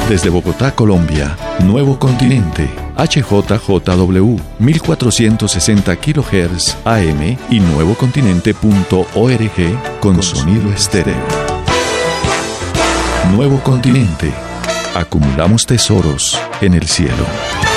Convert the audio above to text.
Desde Bogotá, Colombia, Nuevo Continente, HJJW, 1460 kHz AM y nuevocontinente.org con sonido estéreo. Nuevo Continente. Acumulamos tesoros en el cielo.